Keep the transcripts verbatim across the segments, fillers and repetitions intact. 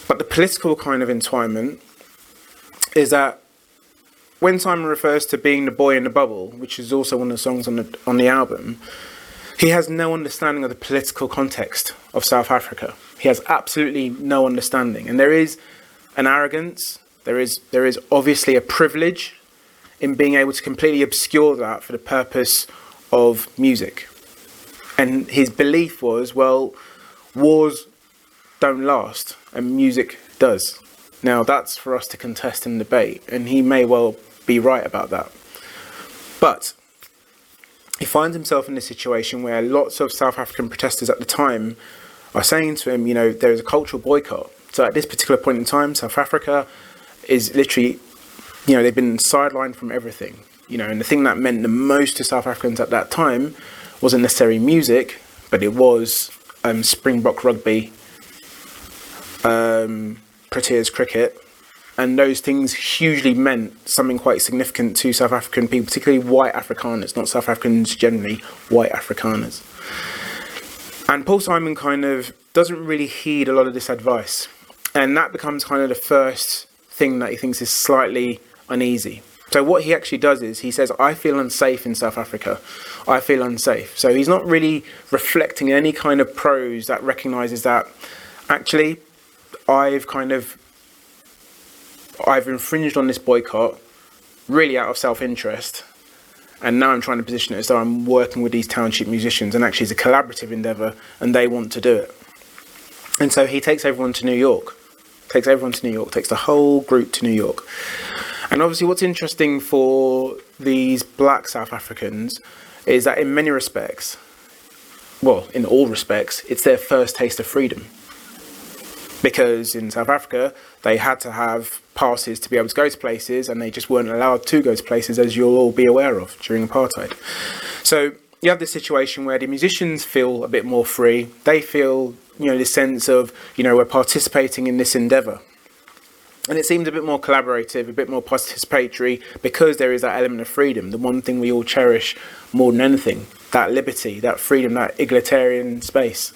But the political kind of entwinement is that when Simon refers to being the boy in the bubble, which is also one of the songs on the on the album, he has no understanding of the political context of South Africa. He has absolutely no understanding. And there is an arrogance, there is there is obviously a privilege in being able to completely obscure that for the purpose of music. And his belief was, well, wars don't last and music does. Now that's for us to contest and debate, and he may well be right about that. But he finds himself in a situation where lots of South African protesters at the time are saying to him, you know, there is a cultural boycott. So at this particular point in time, South Africa is literally, you know, they've been sidelined from everything. You know, and the thing that meant the most to South Africans at that time wasn't necessarily music, but it was um, Springbok rugby, um, Proteas cricket, and those things hugely meant something quite significant to South African people, particularly white Afrikaners, not South Africans generally, white Afrikaners. And Paul Simon kind of doesn't really heed a lot of this advice. And that becomes kind of the first thing that he thinks is slightly uneasy. So what he actually does is he says, I feel unsafe in South Africa. I feel unsafe. So he's not really reflecting any kind of prose that recognises that actually I've kind of I've infringed on this boycott really out of self-interest, and now I'm trying to position it as though I'm working with these township musicians, and actually it's a collaborative endeavour and they want to do it. And so he takes everyone to New York, takes everyone to New York, takes the whole group to New York. And obviously what's interesting for these black South Africans is that in many respects, well, in all respects, it's their first taste of freedom. Because in South Africa, they had to have passes to be able to go to places, and they just weren't allowed to go to places, as you'll all be aware of, during apartheid. So you have this situation where the musicians feel a bit more free. They feel, you know, this sense of, you know, we're participating in this endeavour. And it seems a bit more collaborative, a bit more participatory, because there is that element of freedom, the one thing we all cherish more than anything, that liberty, that freedom, that egalitarian space.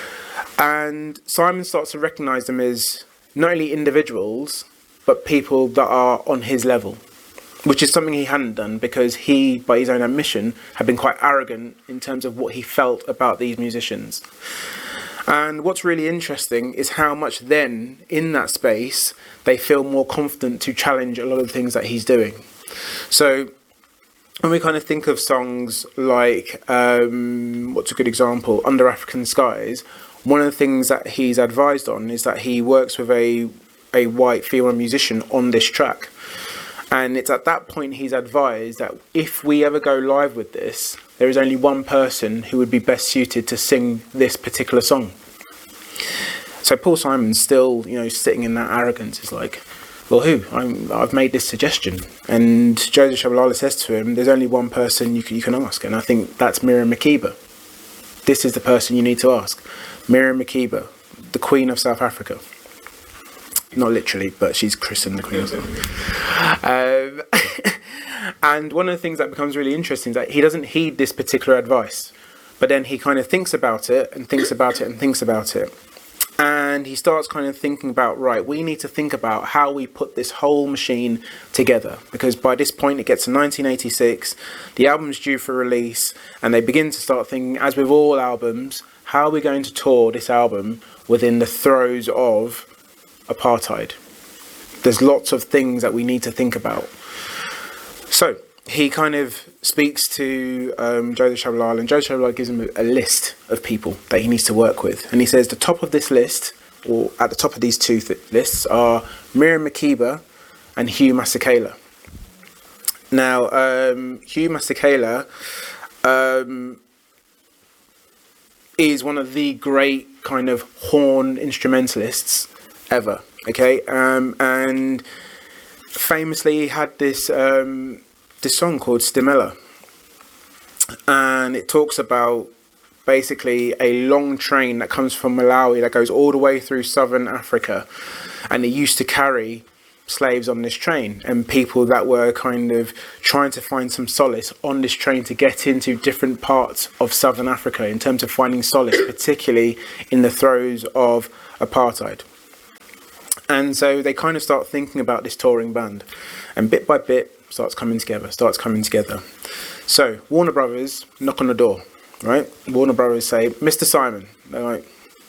And Simon starts to recognise them as not only individuals, but people that are on his level, which is something he hadn't done because he, by his own admission, had been quite arrogant in terms of what he felt about these musicians. And what's really interesting is how much then, in that space, they feel more confident to challenge a lot of the things that he's doing. So when we kind of think of songs like, um, what's a good example, Under African Skies, one of the things that he's advised on is that he works with a a white female musician on this track. And it's at that point he's advised that if we ever go live with this, there is only one person who would be best suited to sing this particular song. So Paul Simon's still, you know, sitting in that arrogance. Is like, well, who? I'm, I've made this suggestion. And Joseph Shabalala says to him, there's only one person you can, you can ask. And I think that's Miriam Makeba. This is the person you need to ask. Miriam Makeba, the Queen of South Africa. Not literally, but she's christened the Queen of South Africa. Um, and one of the things that becomes really interesting is that he doesn't heed this particular advice. But then he kind of thinks about it and thinks about it and thinks about it. And he starts kind of thinking about, right, we need to think about how we put this whole machine together. Because by this point, it gets to nineteen eighty-six, the album's due for release, and they begin to start thinking, as with all albums, how are we going to tour this album within the throes of apartheid? There's lots of things that we need to think about. So he kind of speaks to um, Joseph Shabalala, and Joseph Shabalala gives him a, a list of people that he needs to work with. And he says the top of this list, or at the top of these two th- lists, are Miriam Makeba and Hugh Masekela. Now, um, Hugh Masekela um, is one of the great kind of horn instrumentalists ever, okay? Um, and famously he had this... Um, this song called Stimela, and it talks about basically a long train that comes from Malawi that goes all the way through southern Africa, and it used to carry slaves on this train and people that were kind of trying to find some solace on this train to get into different parts of southern Africa in terms of finding solace, particularly in the throes of apartheid. And so they kind of start thinking about this touring band, and bit by bit starts coming together, starts coming together. So Warner Brothers knock on the door, right? Warner Brothers say, Mister Simon. They're like,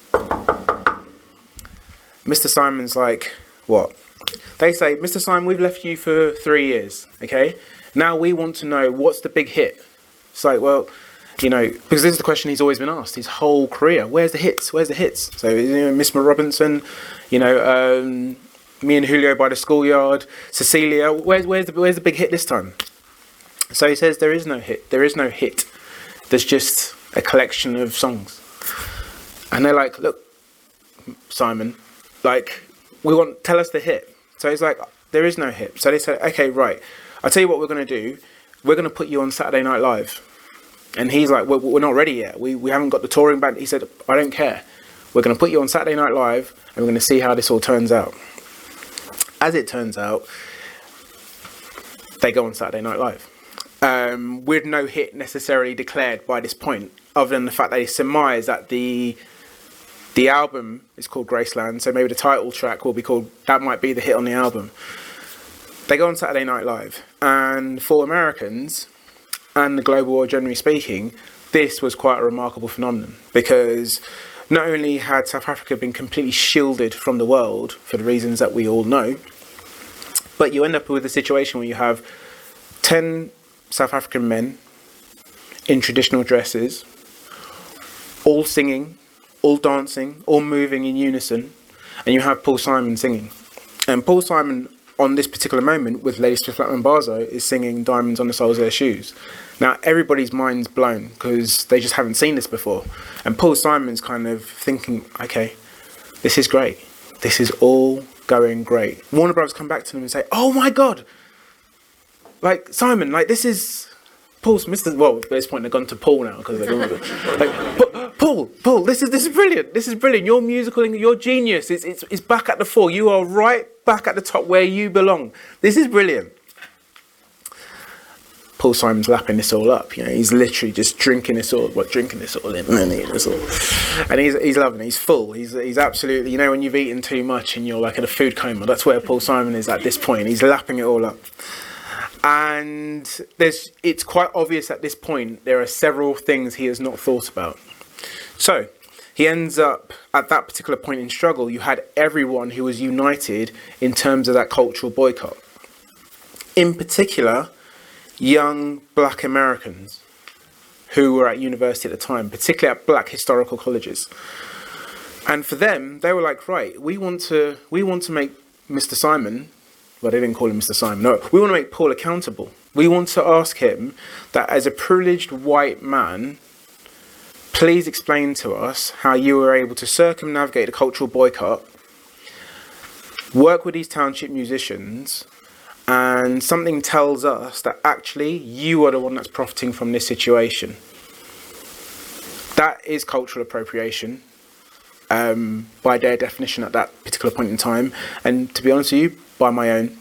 Mister Simon's like, what? They say, Mister Simon, we've left you for three years, okay? Now we want to know what's the big hit. It's like, well, you know, because this is the question he's always been asked his whole career. Where's the hits? Where's the hits? So, you know, Miss Robinson, you know, um, Me and Julio by the Schoolyard, Cecilia. Where's where's the where's the big hit this time? So he says there is no hit. There is no hit. There's just a collection of songs. And they're like, look, Simon, like, we want, tell us the hit. So he's like, there is no hit. So they said, okay, right. I'll tell you what we're going to do. We're going to put you on Saturday Night Live. And he's like, we're, we're not ready yet. We we haven't got the touring band. He said, I don't care. We're going to put you on Saturday Night Live, and we're going to see how this all turns out. As it turns out, they go on Saturday Night Live. Um, with no hit necessarily declared by this point, other than the fact that they surmise that the the album is called Graceland, so maybe the title track will be called, that might be the hit on the album. They go on Saturday Night Live, and for Americans and the global world generally speaking, this was quite a remarkable phenomenon, because not only had South Africa been completely shielded from the world for the reasons that we all know, but you end up with a situation where you have ten South African men in traditional dresses, all singing, all dancing, all moving in unison, and you have Paul Simon singing. And Paul Simon, on this particular moment, with Lady Smith Blackman Barzo, is singing Diamonds on the Soles of Their Shoes. Now, everybody's mind's blown, because they just haven't seen this before. And Paul Simon's kind of thinking, okay, this is great. This is all going great. Warner Brothers come back to them and say, oh my God, like, Simon, like, this is Paul's Mister Well, at this point they've gone to Paul now, because they're going like, Paul, Paul, this is this is brilliant. This is brilliant. Your musical, your genius is it's it's back at the fore. You are right back at the top where you belong. This is brilliant. Paul Simon's lapping this all up. You know, he's literally just drinking this all, what, drinking this all in, and this all, and he's he's loving it. He's full. He's he's absolutely. You know, when you've eaten too much and you're like in a food coma, that's where Paul Simon is at this point. He's lapping it all up. And there's, it's quite obvious at this point there are several things he has not thought about. So he ends up, at that particular point in struggle, you had everyone who was united in terms of that cultural boycott. In particular, young black Americans who were at university at the time, particularly at black historical colleges. And for them, they were like, right, we want to, we want to make Mister Simon... Well, they didn't call him Mister Simon. No, we want to make Paul accountable. We want to ask him that as a privileged white man, please explain to us how you were able to circumnavigate the cultural boycott, work with these township musicians, and something tells us that actually you are the one that's profiting from this situation. That is cultural appropriation. Um, by their definition at that particular point in time, and to be honest with you, by my own.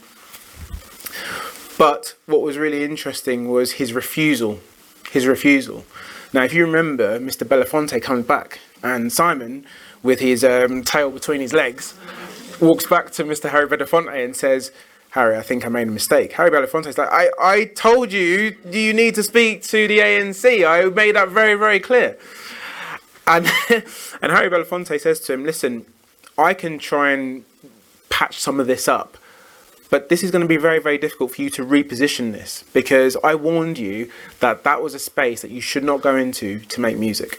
But what was really interesting was his refusal. His refusal. Now, if you remember, Mister Belafonte comes back, and Simon, with his um, tail between his legs, walks back to Mister Harry Belafonte and says, Harry, I think I made a mistake. Harry Belafonte's like, I, I told you, you need to speak to the A N C. I made that very, very clear. And, and Harry Belafonte says to him, listen, I can try and patch some of this up, but this is going to be very, very difficult for you to reposition this, because I warned you that that was a space that you should not go into to make music.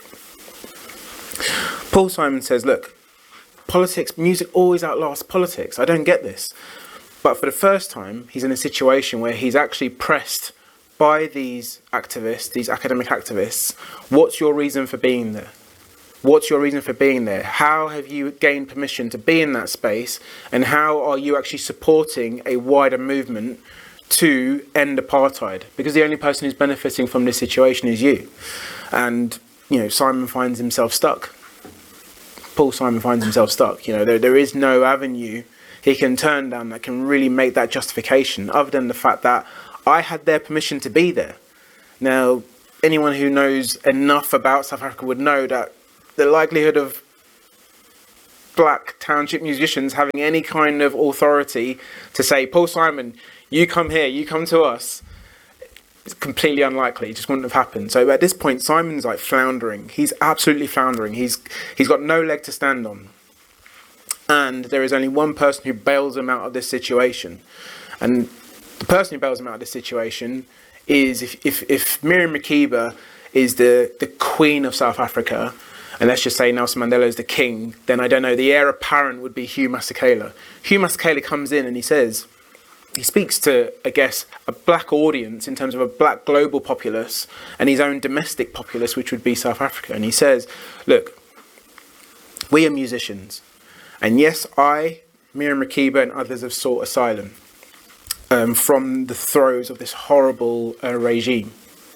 Paul Simon says, look, politics, music always outlasts politics. I don't get this. But for the first time, he's in a situation where he's actually pressed by these activists, these academic activists. What's your reason for being there? What's your reason for being there? How have you gained permission to be in that space? And how are you actually supporting a wider movement to end apartheid? Because the only person who's benefiting from this situation is you. And, you know, Simon finds himself stuck. Paul Simon finds himself stuck. You know, there, there is no avenue he can turn down that can really make that justification, other than the fact that I had their permission to be there. Now, anyone who knows enough about South Africa would know that the likelihood of black township musicians having any kind of authority to say, Paul Simon, you come here, you come to us. It's completely unlikely. It just wouldn't have happened. So at this point, Simon's like floundering. He's absolutely floundering. He's he's got no leg to stand on. And there is only one person who bails him out of this situation. And the person who bails him out of this situation is, if if, if Miriam Makeba is the, the queen of South Africa, and let's just say Nelson Mandela is the king, then I don't know, the heir apparent would be Hugh Masekela. Hugh Masekela comes in and he says, he speaks to, I guess, a black audience in terms of a black global populace and his own domestic populace, which would be South Africa. And he says, look, we are musicians. And yes, I, Miriam Makeba and others have sought asylum um, from the throes of this horrible uh, regime.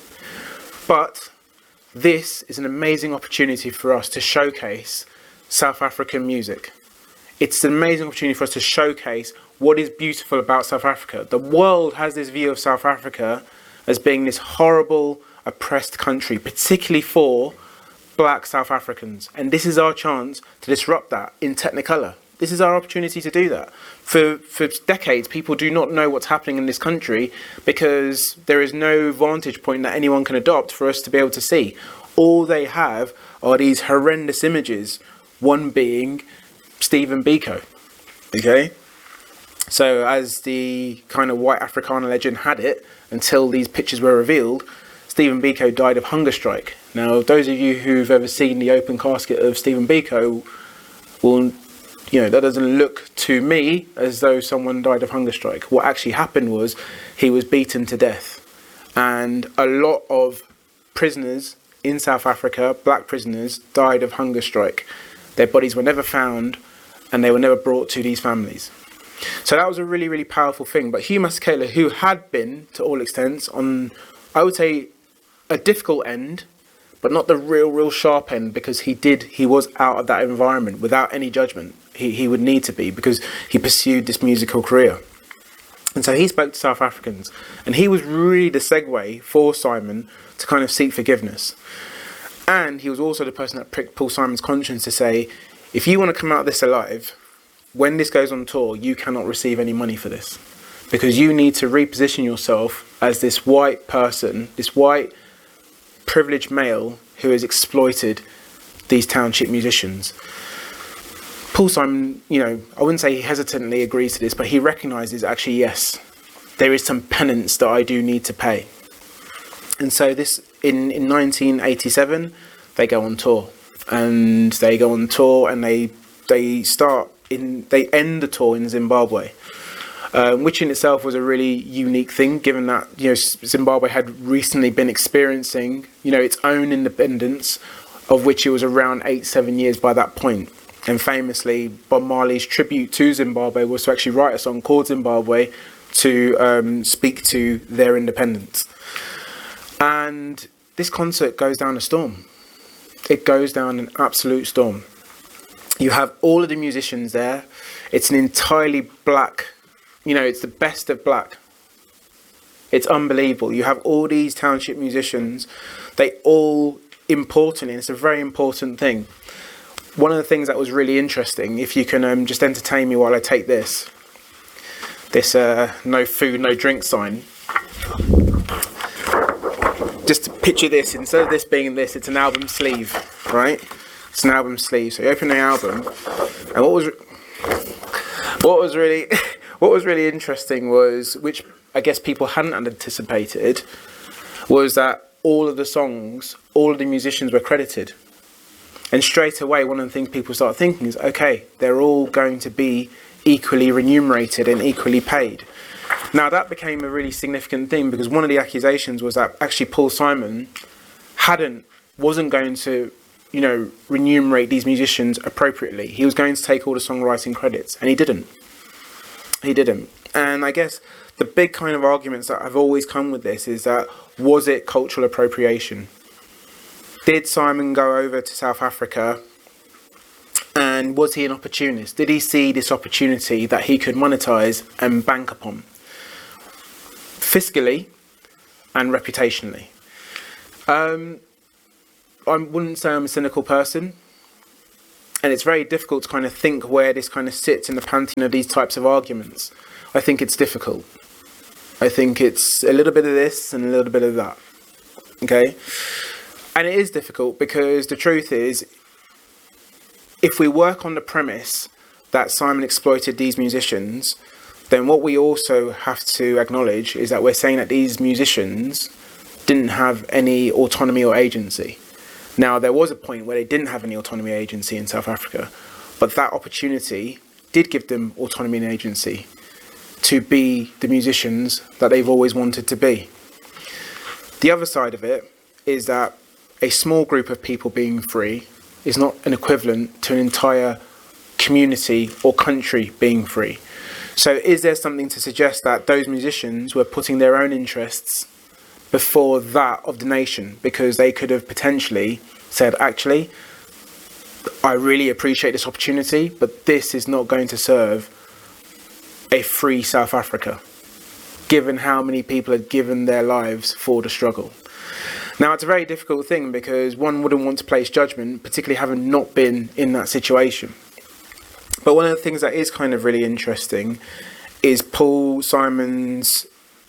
But this is an amazing opportunity for us to showcase South African music. It's an amazing opportunity for us to showcase what is beautiful about South Africa. The world has this view of South Africa as being this horrible, oppressed country, particularly for black South Africans. And this is our chance to disrupt that in Technicolor. This is our opportunity to do that. For, for decades, people do not know what's happening in this country because there is no vantage point that anyone can adopt for us to be able to see. All they have are these horrendous images, one being Stephen Biko. Okay? So as the kind of white Afrikaner legend had it, until these pictures were revealed, Stephen Biko died of hunger strike. Now, those of you who've ever seen the open casket of Stephen Biko will, you know, that doesn't look to me as though someone died of hunger strike. What actually happened was he was beaten to death. And a lot of prisoners in South Africa, black prisoners, died of hunger strike. Their bodies were never found and they were never brought to these families. So that was a really, really powerful thing. But Hugh Masekela, who had been, to all extents, on, I would say, a difficult end, but not the real, real sharp end, because he did, he was out of that environment without any judgment. He, he would need to be, because he pursued this musical career. And so he spoke to South Africans, and he was really the segue for Simon to kind of seek forgiveness. And he was also the person that pricked Paul Simon's conscience to say, if you want to come out of this alive, when this goes on tour, you cannot receive any money for this, because you need to reposition yourself as this white person, this white privileged male who has exploited these township musicians. Paul Simon, you know, I wouldn't say he hesitantly agrees to this, but he recognises actually, yes, there is some penance that I do need to pay. And so this, in, in nineteen eighty-seven, they go on tour, and they go on tour and they they start in, they end the tour in Zimbabwe. Um, which in itself was a really unique thing, given that, you know, Zimbabwe had recently been experiencing, you know, its own independence, of which it was around eight, seven years by that point. And famously, Bob Marley's tribute to Zimbabwe was to actually write a song called Zimbabwe to um, speak to their independence. And this concert goes down a storm. It goes down an absolute storm. You have all of the musicians there. It's an entirely black, you know, it's the best of black. It's unbelievable. You have all these township musicians. They all, importantly, and it's a very important thing. One of the things that was really interesting, if you can um, just entertain me while I take this, this uh, no food, no drink sign. Just to picture this, instead of this being this, it's an album sleeve, right? It's an album sleeve. So you open the album, and what was, what was really... What was really interesting was, which I guess people hadn't anticipated, was that all of the songs, all of the musicians were credited. And straight away, one of the things people start thinking is, okay, they're all going to be equally remunerated and equally paid. Now, that became a really significant thing, because one of the accusations was that actually Paul Simon hadn't, wasn't going to, you know, remunerate these musicians appropriately. He was going to take all the songwriting credits, and he didn't. He didn't. And I guess the big kind of arguments that have always come with this is that, was it cultural appropriation? Did Simon go over to South Africa and was he an opportunist? Did he see this opportunity that he could monetize and bank upon? Fiscally and reputationally. Um, I wouldn't say I'm a cynical person. And it's very difficult to kind of think where this kind of sits in the pantheon of these types of arguments. I think it's difficult. I think it's a little bit of this and a little bit of that. Okay? And it is difficult because the truth is, if we work on the premise that Simon exploited these musicians, then what we also have to acknowledge is that we're saying that these musicians didn't have any autonomy or agency. Now, there was a point where they didn't have any autonomy or agency in South Africa, but that opportunity did give them autonomy and agency to be the musicians that they've always wanted to be. The other side of it is that a small group of people being free is not an equivalent to an entire community or country being free. So is there something to suggest that those musicians were putting their own interests before that of the nation, because they could have potentially said, actually, I really appreciate this opportunity, but this is not going to serve a free South Africa, given how many people had given their lives for the struggle. Now, it's a very difficult thing because one wouldn't want to place judgment, particularly having not been in that situation. But one of the things that is kind of really interesting is Paul Simon's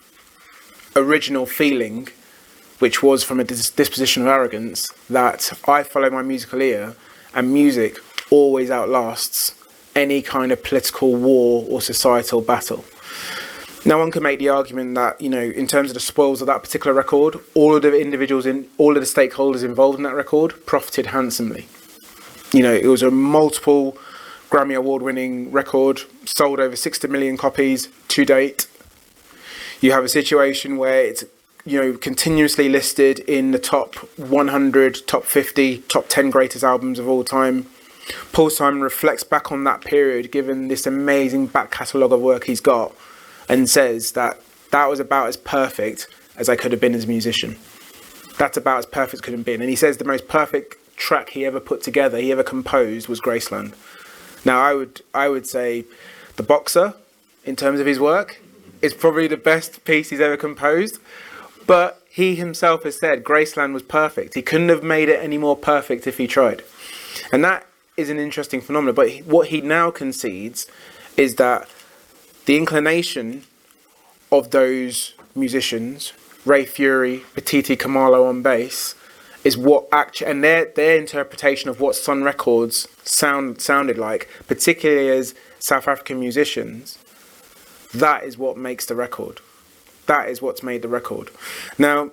original feeling, which was from a dis- disposition of arrogance, that I follow my musical ear and music always outlasts any kind of political war or societal battle. Now, one can make the argument that, you know, in terms of the spoils of that particular record, all of the individuals in, all of the stakeholders involved in that record profited handsomely. You know, it was a multiple Grammy Award-winning record, sold over sixty million copies to date. You have a situation where it's, you know, continuously listed in the top one hundred, top fifty, top ten greatest albums of all time. Paul Simon reflects back on that period, given this amazing back catalogue of work he's got, and says that that was about as perfect as I could have been as a musician. That's about as perfect as could have been. And he says the most perfect track he ever put together, he ever composed, was Graceland. Now, I would I would say The Boxer, in terms of his work, is probably the best piece he's ever composed. But he himself has said Graceland was perfect. He couldn't have made it any more perfect if he tried. And that is an interesting phenomenon. But he, what he now concedes is that the inclination of those musicians, Ray Fury, Petiti Kamalo on bass, is what actually, and their their interpretation of what Sun Records sound sounded like, particularly as South African musicians, that is what makes the record. That is what's made the record. Now,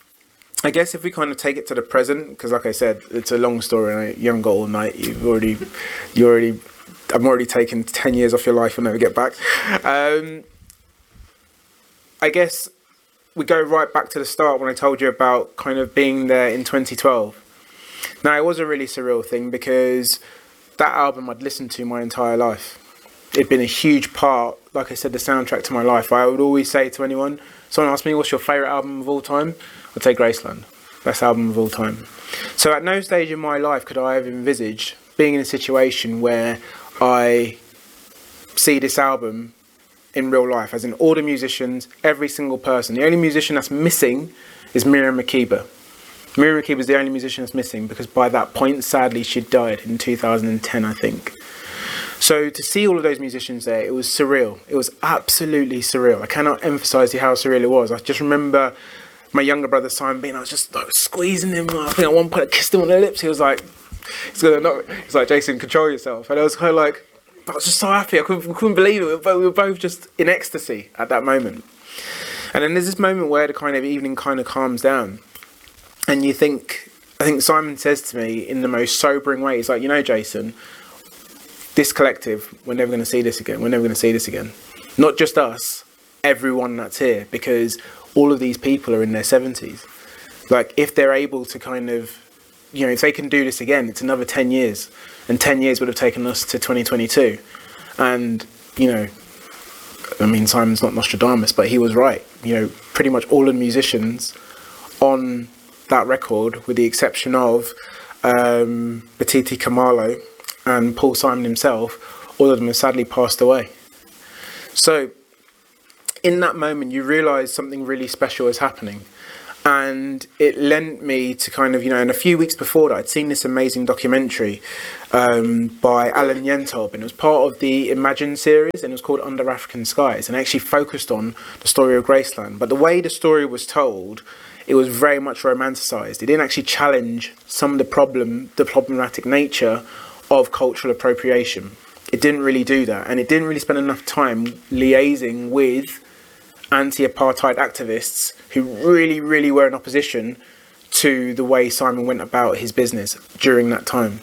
I guess if we kind of take it to the present, because like I said, it's a long story, and you haven't got all night. You've already, you already, I'm already taken ten years off your life. You'll never get back. Um, I guess we go right back to the start when I told you about kind of being there in twenty twelve. Now, it was a really surreal thing because that album I'd listened to my entire life. It'd been a huge part, like I said, the soundtrack to my life. I would always say to anyone, someone asked me, what's your favourite album of all time? I'd say Graceland. Best album of all time. So at no stage in my life could I have envisaged being in a situation where I see this album in real life, as in all the musicians, every single person. The only musician that's missing is Miriam Makeba. Miriam Makeba is the only musician that's missing because by that point, sadly, she died in two thousand ten, I think. So to see all of those musicians there, it was surreal. It was absolutely surreal. I cannot emphasise how surreal it was. I just remember my younger brother Simon being, I was just like, squeezing him. I think at one point I kissed him on the lips. He was like, he's gonna knock. He's like, Jason, control yourself. And I was kind of like, I was just so happy. I couldn't, couldn't believe it. We were, both, we were both just in ecstasy at that moment. And then there's this moment where the kind of evening kind of calms down. And you think, I think Simon says to me in the most sobering way, he's like, you know, Jason, this collective, we're never going to see this again. We're never going to see this again. Not just us, everyone that's here, because all of these people are in their seventies. Like, if they're able to kind of, you know, if they can do this again, it's another ten years. And ten years would have taken us to twenty twenty-two. And, you know, I mean, Simon's not Nostradamus, but he was right. You know, pretty much all the musicians on that record, with the exception of um, Petiti Kamalo and Paul Simon himself, all of them have sadly passed away. So in that moment, you realise something really special is happening. And it lent me to kind of, you know, and a few weeks before that, I'd seen this amazing documentary um, by Alan Yentob, and it was part of the Imagine series, and it was called Under African Skies, and it actually focused on the story of Graceland. But the way the story was told, it was very much romanticised. It didn't actually challenge some of the problem, the problematic nature of cultural appropriation. It didn't really do that, and it didn't really spend enough time liaising with anti-apartheid activists who really, really were in opposition to the way Simon went about his business during that time.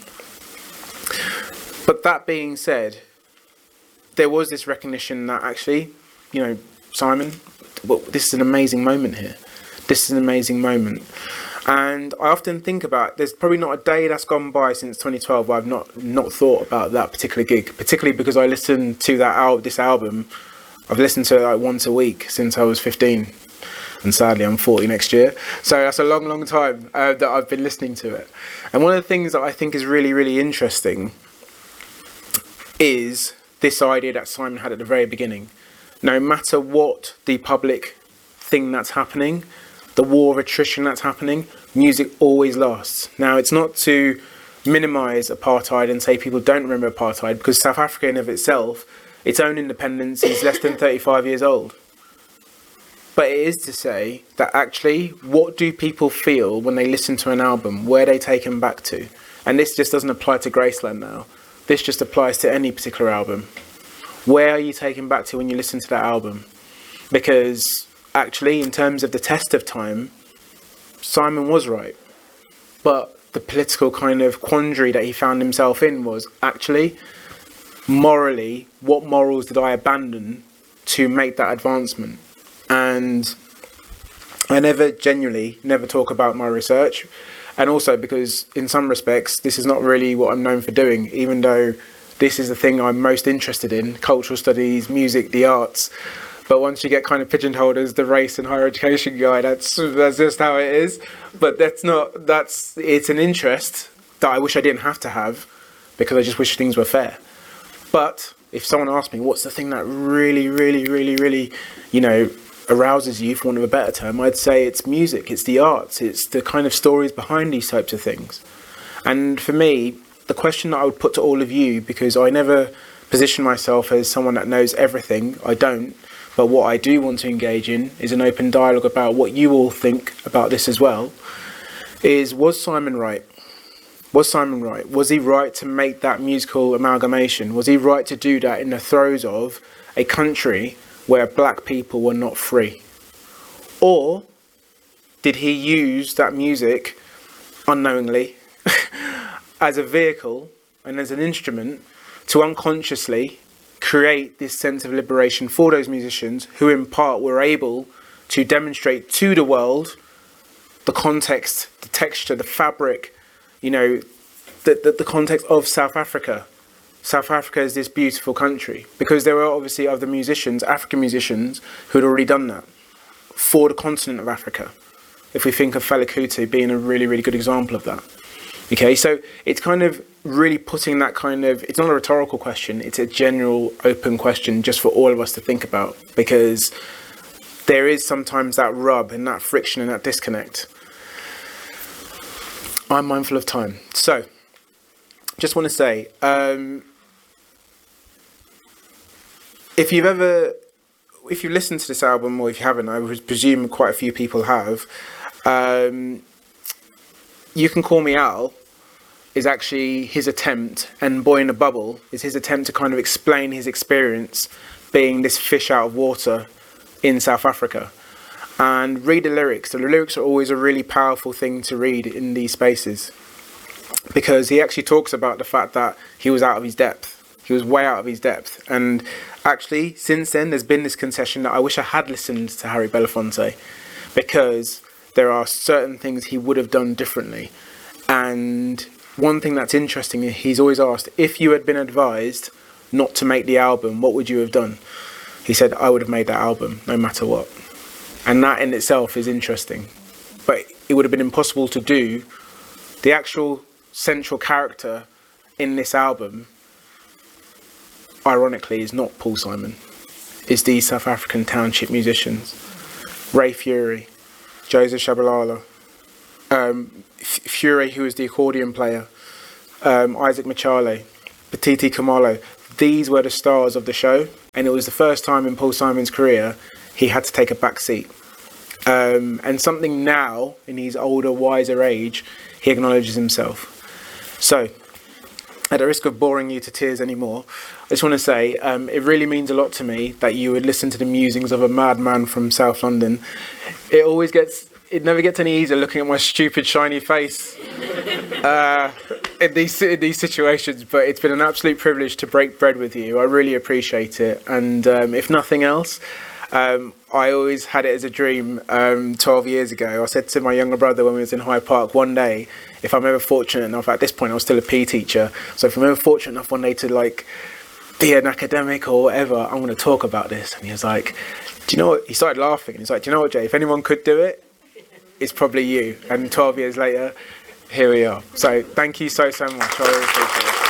But that being said, there was this recognition that actually, you know, Simon, well, this is an amazing moment here. This is an amazing moment. And I often think about, there's probably not a day that's gone by since twenty twelve where I've not, not thought about that particular gig, particularly because I listened to that al- this album. I've listened to it like once a week since I was fifteen, and sadly I'm forty next year. So that's a long, long time uh, that I've been listening to it. And one of the things that I think is really, really interesting is this idea that Simon had at the very beginning. No matter what the public thing that's happening, the war of attrition that's happening, music always lasts. Now, it's not to minimise apartheid and say people don't remember apartheid, because South Africa in of itself, its own independence is less than thirty-five years old. But it is to say that actually, what do people feel when they listen to an album? Where are they taken back to? And this just doesn't apply to Graceland now. This just applies to any particular album. Where are you taken back to when you listen to that album? Because actually, in terms of the test of time, Simon was right. But the political kind of quandary that he found himself in was actually, morally, what morals did I abandon to make that advancement? And I never genuinely never talk about my research, and also because in some respects this is not really what I'm known for doing, even though this is the thing I'm most interested in: cultural studies, music, the arts. But once you get kind of pigeonholed as the race and higher education guy, that's that's just how it is. But that's not that's it's an interest that I wish I didn't have to have, because I just wish things were fair. But if someone asked me, what's the thing that really, really, really, really, you know, arouses you, for want of a better term, I'd say it's music, it's the arts, it's the kind of stories behind these types of things. And for me, the question that I would put to all of you, because I never position myself as someone that knows everything, I don't, but what I do want to engage in is an open dialogue about what you all think about this as well, is, was Simon right? Was Simon right? Was he right to make that musical amalgamation? Was he right to do that in the throes of a country where black people were not free? Or did he use that music unknowingly as a vehicle and as an instrument to unconsciously create this sense of liberation for those musicians who in part were able to demonstrate to the world the context, the texture, the fabric, you know, the, the, the context of South Africa. South Africa is this beautiful country, because there were obviously other musicians, African musicians, who had already done that for the continent of Africa. If we think of Fela Kuti being a really, really good example of that. Okay, so it's kind of really putting that kind of, it's not a rhetorical question, it's a general open question just for all of us to think about, because there is sometimes that rub and that friction and that disconnect. I'm mindful of time. So, just want to say, um, if you've ever, if you listened to this album, or if you haven't, I would presume quite a few people have, um, You Can Call Me Al is actually his attempt, and Boy in a Bubble is his attempt to kind of explain his experience being this fish out of water in South Africa. And read the lyrics. The lyrics are always a really powerful thing to read in these spaces, because he actually talks about the fact that he was out of his depth. He was way out of his depth. And actually, since then, there's been this concession that I wish I had listened to Harry Belafonte, because there are certain things he would have done differently. And one thing that's interesting, he's always asked, if you had been advised not to make the album, what would you have done? He said, I would have made that album, no matter what. And that in itself is interesting. But it would have been impossible to do. The actual central character in this album, ironically, is not Paul Simon. It's these South African township musicians. Ray Fury, Joseph Shabalala, um, F- Fury, who was the accordion player, um, Isaac Machale, Patiti Kamalo. These were the stars of the show, and it was the first time in Paul Simon's career he had to take a back seat. Um, and something now, in his older, wiser age, he acknowledges himself. So, at the risk of boring you to tears anymore, I just want to say um, it really means a lot to me that you would listen to the musings of a madman from South London. It always gets, it never gets any easier looking at my stupid, shiny face uh, in these in these situations, but it's been an absolute privilege to break bread with you. I really appreciate it. And um, if nothing else, Um, I always had it as a dream um, twelve years ago. I said to my younger brother when we was in Hyde Park one day, if I'm ever fortunate enough, at this point I was still a P E teacher, so if I'm ever fortunate enough one day to like be an academic or whatever, I'm going to talk about this. And he was like, do you know what? He started laughing and he's like, do you know what, Jay, if anyone could do it, it's probably you. And twelve years later, here we are. So thank you so, so much. I really appreciate it.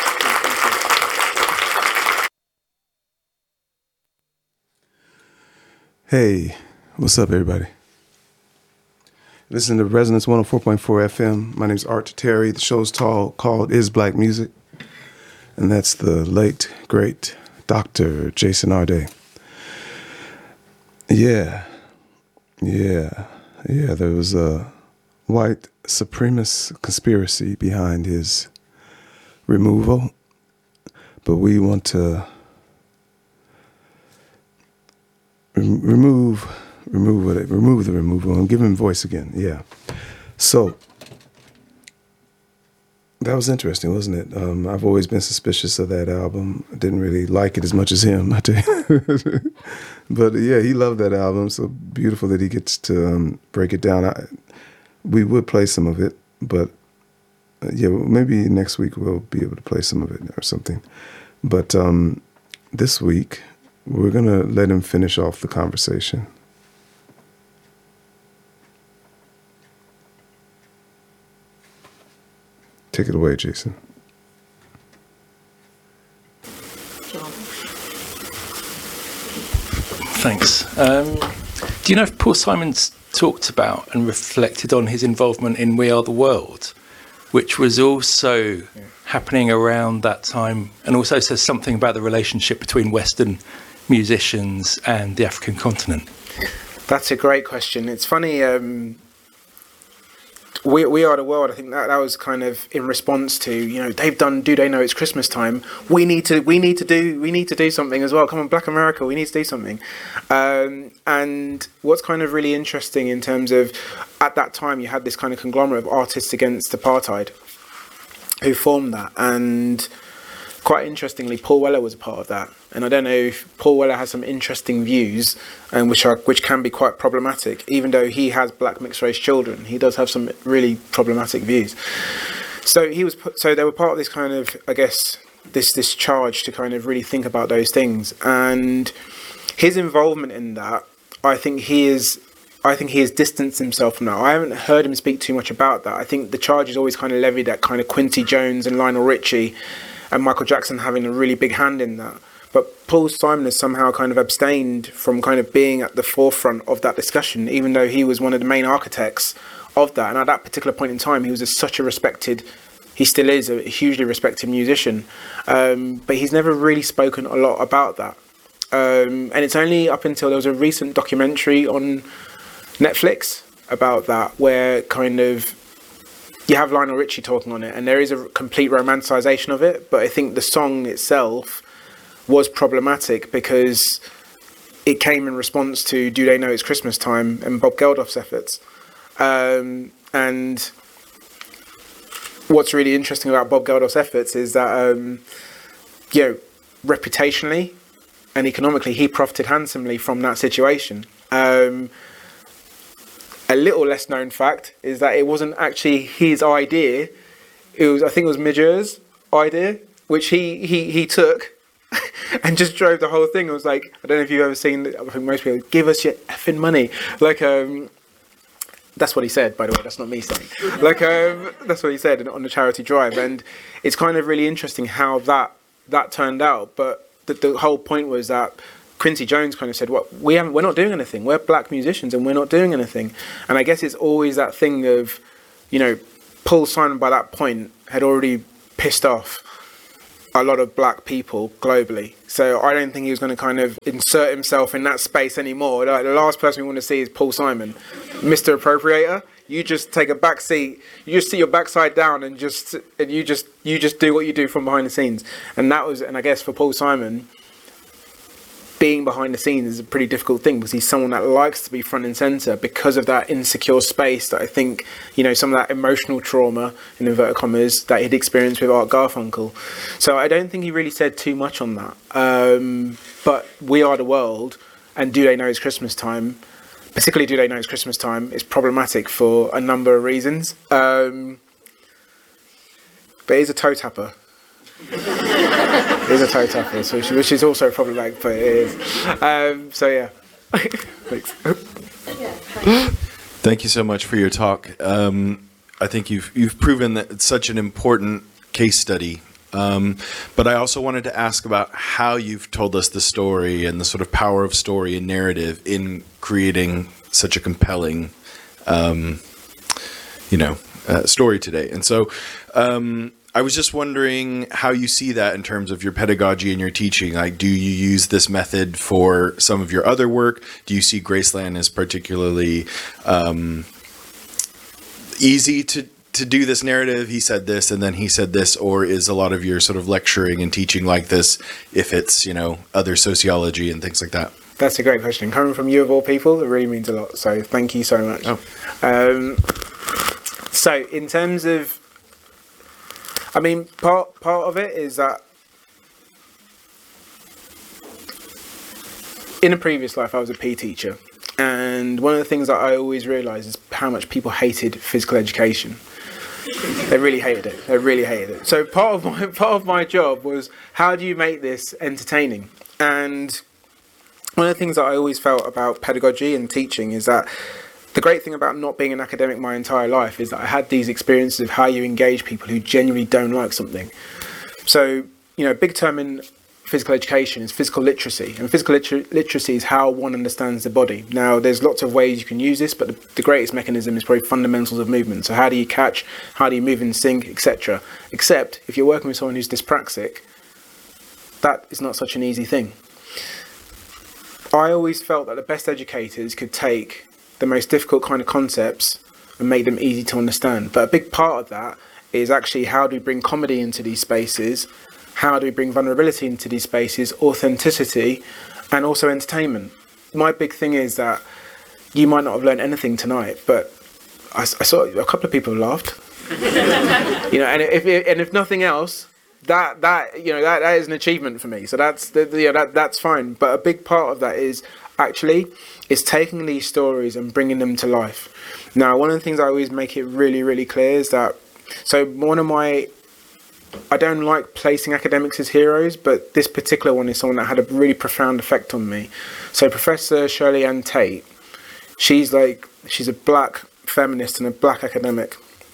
Hey, what's up, everybody? Listen to Resonance one oh four point four F M. My name's Art Terry. The show's tall, called Is Black Music? And that's the late, great Doctor Jason Arday. Yeah, yeah, yeah, there was a white supremacist conspiracy behind his removal, but we want to Remove, remove it, remove the removal and give him voice again. Yeah. So that was interesting, wasn't it? Um, I've always been suspicious of that album. I didn't really like it as much as him, I tell you. But yeah, he loved that album. So beautiful that he gets to um, break it down. I, we would play some of it, but uh, yeah, maybe next week we'll be able to play some of it or something. But um, this week, we're going to let him finish off the conversation. Take it away, Jason. Thanks. Um, do you know if Paul Simon's talked about and reflected on his involvement in We Are the World, which was also yeah. happening around that time, and also says something about the relationship between Western musicians and the African continent? That's a great question. It's funny, um, we, we Are the World, I think that, that was kind of in response to, you know, they've done Do They Know It's Christmas Time? We need to we need to do we need to do something as well. Come on, Black America, we need to do something. Um, and what's kind of really interesting in terms of, at that time you had this kind of conglomerate of artists against apartheid who formed that, and quite interestingly, Paul Weller was a part of that. And I don't know if Paul Weller has some interesting views, um, which are which can be quite problematic. Even though he has black mixed race children, he does have some really problematic views. So he was, so they were part of this kind of, I guess, this this charge to kind of really think about those things. And his involvement in that, I think he is, I think he has distanced himself from that. I haven't heard him speak too much about that. I think the charge is always kind of levied at kind of Quincy Jones and Lionel Richie and Michael Jackson having a really big hand in that. But Paul Simon has somehow kind of abstained from kind of being at the forefront of that discussion, even though he was one of the main architects of that. And at that particular point in time, he was a, such a respected, he still is a hugely respected musician. Um, but he's never really spoken a lot about that. Um, and it's only up until there was a recent documentary on Netflix about that, where kind of you have Lionel Richie talking on it, and there is a complete romanticization of it. But I think the song itself was problematic because it came in response to Do They Know It's Christmas Time and Bob Geldof's efforts. Um, and what's really interesting about Bob Geldof's efforts is that, um, you know, reputationally and economically, he profited handsomely from that situation. Um, a little less known fact is that it wasn't actually his idea. It was, I think it was Midge's idea, which he, he, he took and just drove the whole thing. It was like, I don't know if you've ever seen, I think most people, give us your effing money. Like, um, that's what he said, by the way, that's not me saying. Like, um, that's what he said on the charity drive. And it's kind of really interesting how that, that turned out. But the, the whole point was that Quincy Jones kind of said, "What we haven't, we're not doing anything. We're black musicians, and we're not doing anything." And I guess it's always that thing of, you know, Paul Simon by that point had already pissed off a lot of black people globally. So I don't think he was going to kind of insert himself in that space anymore. Like, the last person we want to see is Paul Simon, Mister Appropriator. You just take a back seat. You just sit your backside down and just and you just you just do what you do from behind the scenes. And that was, and I guess for Paul Simon, being behind the scenes is a pretty difficult thing, because he's someone that likes to be front and center because of that insecure space that I think, you know, some of that emotional trauma, in inverted commas, that he'd experienced with Art Garfunkel. So I don't think he really said too much on that. Um, but We Are the World and Do They Know It's Christmas Time, particularly Do They Know It's Christmas Time, is problematic for a number of reasons. Um, but he's a toe tapper. It is a toe tapper, which, which is also problematic, but it is. Um, so yeah. Thanks. Thank you so much for your talk. Um, I think you've you've proven that it's such an important case study. Um, but I also wanted to ask about how you've told us the story and the sort of power of story and narrative in creating such a compelling, um, you know, uh, story today. And so um, I was just wondering how you see that in terms of your pedagogy and your teaching. Like, do you use this method for some of your other work? Do you see Graceland as particularly um, easy to to do this narrative? He said this and then he said this, or is a lot of your sort of lecturing and teaching like this if it's, you know, other sociology and things like that? That's a great question. Coming from you of all people, it really means a lot. So thank you so much. Oh. Um, so in terms of, I mean, part part of it is that in a previous life I was a P E teacher, and one of the things that I always realised is how much people hated physical education. They really hated it. They really hated it. So part of my part of my job was, how do you make this entertaining? And one of the things that I always felt about pedagogy and teaching is that the great thing about not being an academic my entire life is that I had these experiences of how you engage people who genuinely don't like something. So, you know, a big term in physical education is physical literacy, and physical liter- literacy is how one understands the body. Now, there's lots of ways you can use this, but the, the greatest mechanism is probably fundamentals of movement. So how do you catch, how do you move in sync, et cetera. Except if you're working with someone who's dyspraxic, that is not such an easy thing. I always felt that the best educators could take the most difficult kind of concepts and make them easy to understand. But a big part of that is actually, how do we bring comedy into these spaces? How do we bring vulnerability into these spaces, authenticity, and also entertainment? My big thing is that you might not have learned anything tonight, but I, I saw a couple of people laughed. You know, and if and if nothing else, that that you know that, that is an achievement for me. So that's the, you know, that that's fine. But a big part of that is actually is taking these stories and bringing them to life. Now, one of the things I always make it really, really clear is that, so one of my I don't like placing academics as heroes, but this particular one is someone that had a really profound effect on me. So Professor Shirley Ann Tate, she's like, she's a black feminist and a black academic.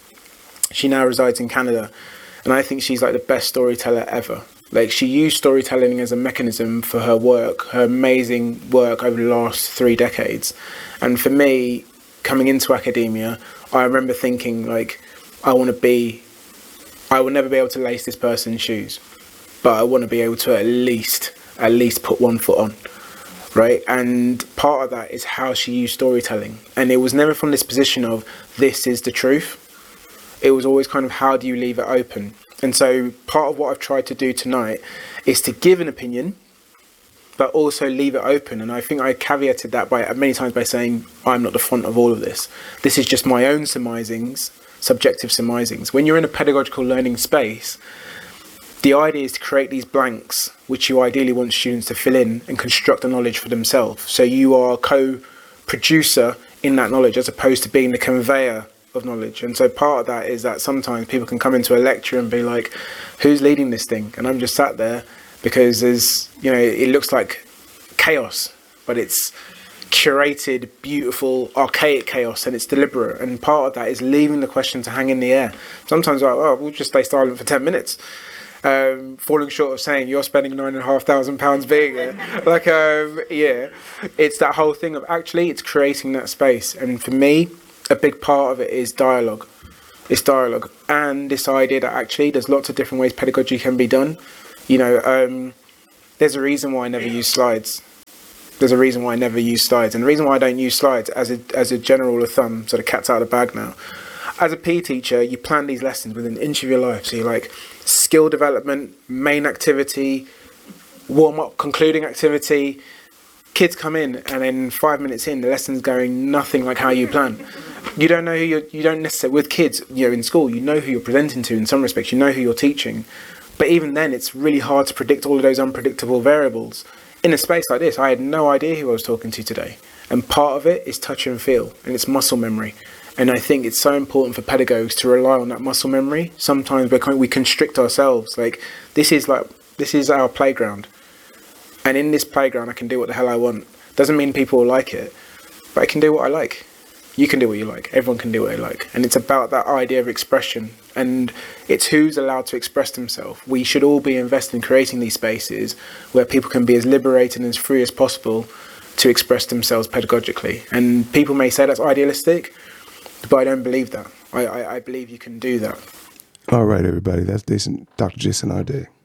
She now resides in Canada, and I think she's like the best storyteller ever. Like, she used storytelling as a mechanism for her work, her amazing work over the last three decades. And for me, coming into academia, I remember thinking, like, I want to be I will never be able to lace this person's shoes, but I want to be able to at least, at least put one foot on, right? And part of that is how she used storytelling. And it was never from this position of, this is the truth. It was always kind of, how do you leave it open? And so part of what I've tried to do tonight is to give an opinion, but also leave it open. And I think I caveated that by many times by saying, I'm not the front of all of this. This is just my own surmisings, subjective surmisings. When you're in a pedagogical learning space, the idea is to create these blanks, which you ideally want students to fill in and construct the knowledge for themselves. So you are a co-producer in that knowledge, as opposed to being the conveyor of knowledge. And so part of that is that sometimes people can come into a lecture and be like, who's leading this thing? And I'm just sat there because there's, you know, it looks like chaos, but it's curated, beautiful, archaic chaos, and it's deliberate. And part of that is leaving the question to hang in the air. Sometimes I'm like, oh, we'll just stay silent for ten minutes. Um, falling short of saying you're spending nine and a half thousand pounds being here. Like, um, yeah, it's that whole thing of actually it's creating that space. And for me, a big part of it is dialogue. It's dialogue and this idea that actually there's lots of different ways pedagogy can be done. You know, um, there's a reason why I never use slides. There's a reason why I never use slides. And the reason why I don't use slides as a, as a general rule of thumb, so the cat's out of the bag now. As a P E teacher, you plan these lessons within an inch of your life. So you're like skill development, main activity, warm up, concluding activity. Kids come in and then five minutes in, the lesson's going nothing like how you plan. You don't know who you're, you don't necessarily, with kids, you know, in school, you know who you're presenting to in some respects, you know who you're teaching. But even then, it's really hard to predict all of those unpredictable variables. In a space like this, I had no idea who I was talking to today. And part of it is touch and feel, and it's muscle memory. And I think it's so important for pedagogues to rely on that muscle memory. Sometimes we we constrict ourselves. Like, this is like, this is our playground. And in this playground, I can do what the hell I want. Doesn't mean people will like it, but I can do what I like. You can do what you like. Everyone can do what they like. And it's about that idea of expression. And it's who's allowed to express themselves. We should all be invested in creating these spaces where people can be as liberated and as free as possible to express themselves pedagogically. And people may say that's idealistic, but I don't believe that. I, I, I believe you can do that. All right, everybody. That's Jason, Doctor Jason Arday.